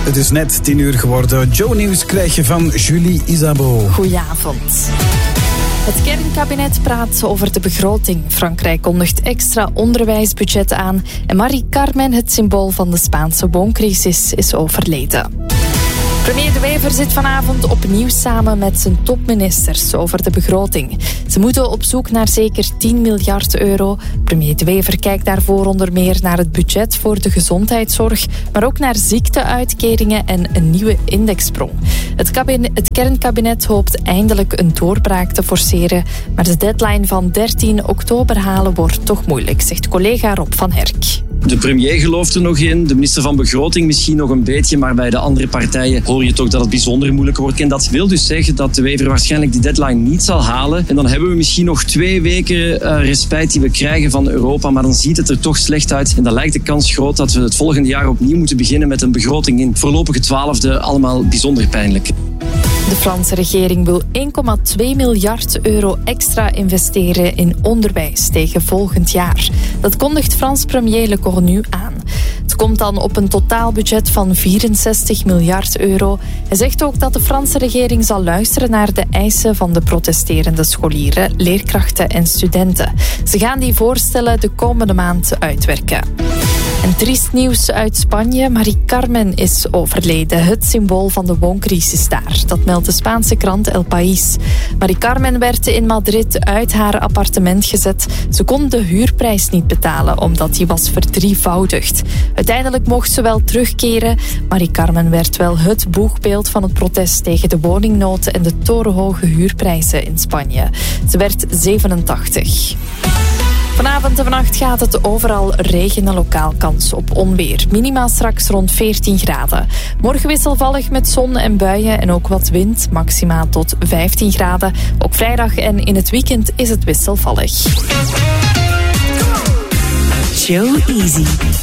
Het is net 10:00 geworden. Joe Nieuws krijg je van Julie Isabeau. Goedenavond. Het kernkabinet praat over de begroting. Frankrijk kondigt extra onderwijsbudget aan. En Marie Carmen, het symbool van de Spaanse wooncrisis, is overleden. Premier De Wever zit vanavond opnieuw samen met zijn topministers over de begroting. Ze moeten op zoek naar zeker 10 miljard euro. Premier De Wever kijkt daarvoor onder meer naar het budget voor de gezondheidszorg, maar ook naar ziekteuitkeringen en een nieuwe indexsprong. Het kernkabinet hoopt eindelijk een doorbraak te forceren, maar de deadline van 13 oktober halen wordt toch moeilijk, zegt collega Rob van Herk. De premier gelooft er nog in, de minister van Begroting misschien nog een beetje, maar bij de andere partijen hoor je toch dat het bijzonder moeilijk wordt. En dat wil dus zeggen dat De Wever waarschijnlijk die deadline niet zal halen. En dan hebben we misschien nog 2 weken respijt die we krijgen van Europa, maar dan ziet het er toch slecht uit. En dan lijkt de kans groot dat we het volgende jaar opnieuw moeten beginnen met een begroting in voorlopige 12e, allemaal bijzonder pijnlijk. De Franse regering wil 1,2 miljard euro extra investeren in onderwijs tegen volgend jaar. Dat kondigt Frans premier Le Cornu aan. Het komt dan op een totaalbudget van 64 miljard euro. Hij zegt ook dat de Franse regering zal luisteren naar de eisen van de protesterende scholieren, leerkrachten en studenten. Ze gaan die voorstellen de komende maand uitwerken. En triest nieuws uit Spanje. Marie Carmen is overleden, het symbool van de wooncrisis daar. Dat meldt de Spaanse krant El País. Marie Carmen werd in Madrid uit haar appartement gezet. Ze kon de huurprijs niet betalen, omdat die was verdrievoudigd. Uiteindelijk mocht ze wel terugkeren. Marie Carmen werd wel het boegbeeld van het protest tegen de woningnood en de torenhoge huurprijzen in Spanje. Ze werd 87. Vanavond en vannacht gaat het overal regenen, lokaal kans op onweer. Minima straks rond 14 graden. Morgen wisselvallig met zon en buien en ook wat wind. Maxima tot 15 graden. Ook vrijdag en in het weekend is het wisselvallig. Joe Easy.